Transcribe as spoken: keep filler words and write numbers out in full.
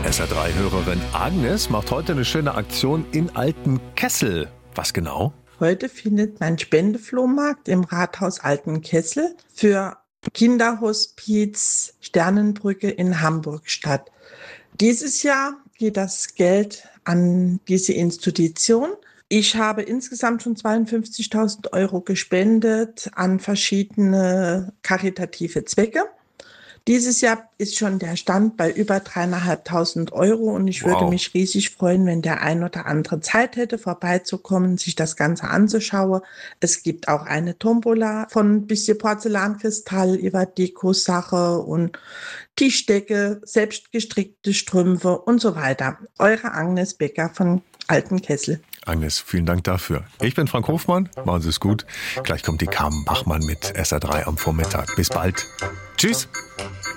S R drei Hörerin Agnes macht heute eine schöne Aktion in Altenkessel. Was genau? Heute findet mein Spendeflohmarkt im Rathaus Altenkessel für Kinderhospiz Sternenbrücke in Hamburg statt. Dieses Jahr geht das Geld an diese Institution. Ich habe insgesamt schon zweiundfünfzigtausend Euro gespendet an verschiedene karitative Zwecke. Dieses Jahr ist schon der Stand bei über dreieinhalbtausend Euro und ich wow. würde mich riesig freuen, wenn der ein oder andere Zeit hätte, vorbeizukommen, sich das Ganze anzuschauen. Es gibt auch eine Tombola von ein bisschen Porzellankristall über Deko-Sache und Tischdecke, selbstgestrickte Strümpfe und so weiter. Eure Agnes Becker von Altenkessel. Agnes, vielen Dank dafür. Ich bin Frank Hofmann, machen Sie es gut. Gleich kommt die Carmen Bachmann mit S R drei am Vormittag. Bis bald. Tschüss.